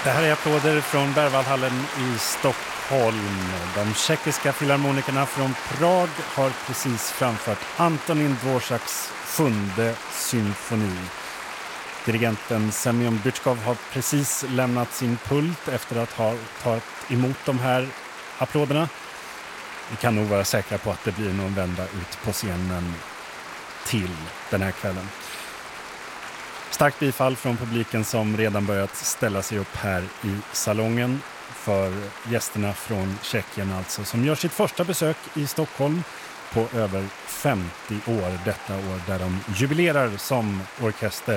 Det här är applåder från Berwaldhallen i Stockholm. De tjeckiska filharmonikerna från Prag har precis framfört Antonín Dvořáks 7:e symfoni. Dirigenten Semyon Bychkov har precis lämnat sin pult efter att ha tagit emot de här applåderna. Vi kan nog vara säkra på att det blir någon vända ut på scenen till den här kvällen. Starkt bifall från publiken som redan börjat ställa sig upp här i salongen för gästerna från Tjeckien alltså, som gör sitt första besök i Stockholm på över 50 år detta år, där de jubilerar som orkester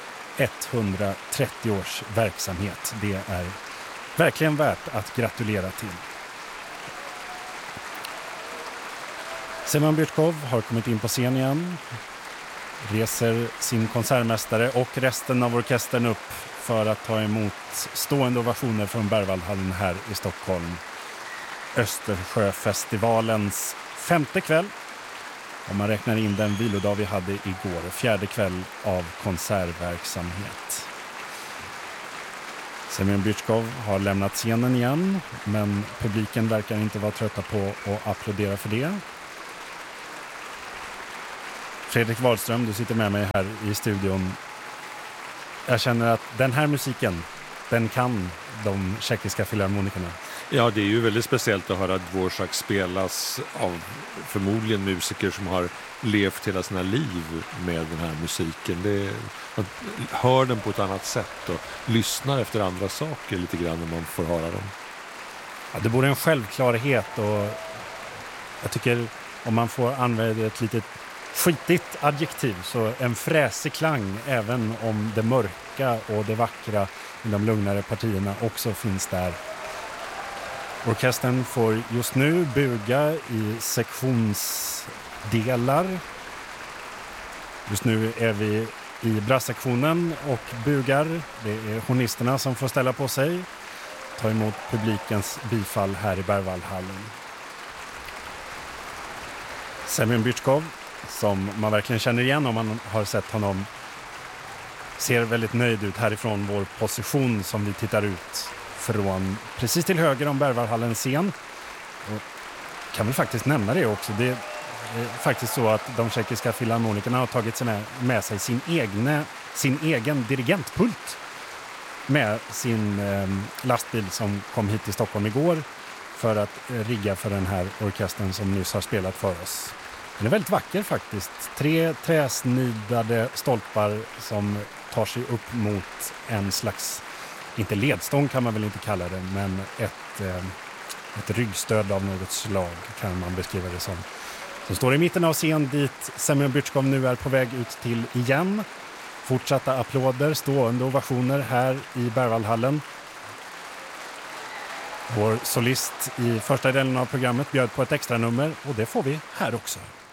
130 års verksamhet. Det är verkligen värt att gratulera till. Semyon Bychkov har kommit in på scen igen, reser sin konsertmästare och resten av orkestern upp för att ta emot stående ovationer från Berwaldhallen här i Stockholm. Östersjöfestivalens 5:e kväll, om man räknar in den vilodag vi hade igår, 4:e kväll av konsertverksamhet. Semyon Bychkov har lämnat scenen igen, men publiken verkar inte vara trötta på att applådera för det. Fredrik Wahlström, du sitter med mig här i studion. Jag känner att den här musiken, den kan de tjeckiska filharmonikerna. Ja, det är ju väldigt speciellt att höra Dvořák spelas av förmodligen musiker som har levt hela sina liv med den här musiken. Man hör den på ett annat sätt och lyssnar efter andra saker lite grann när man får höra dem. Ja, det borde en självklarhet, och jag tycker om man får använda ett litet skitigt adjektiv, så en fräsig klang, även om det mörka och det vackra i de lugnare partierna också finns där. Orkestern får just nu buga i sektionsdelar. Just nu är vi i brasssektionen och bugar. Det är hornisterna som får ställa på sig, ta emot publikens bifall här i Berwaldhallen. Semyon Bychkov, som man verkligen känner igen om man har sett honom, ser väldigt nöjd ut härifrån vår position som vi tittar ut från precis till höger om Berwaldhallens scen. Och kan väl faktiskt nämna det också. Det är faktiskt så att de tjeckiska filharmonikerna har tagit sig med sig sin egen dirigentpult med sin lastbil som kom hit till Stockholm igår för att rigga för den här orkestern som nyss har spelat för oss. Den är väldigt vacker faktiskt. 3 träsnidade stolpar som tar sig upp mot en slags, inte ledstång kan man väl inte kalla det, men ett ryggstöd av något slag kan man beskriva det som. Som står i mitten av scen dit Semyon Bychkov nu är på väg ut till igen. Fortsatta applåder, stående ovationer här i Berwaldhallen. Vår solist i första delen av programmet bjöd på ett extra nummer, och det får vi här också.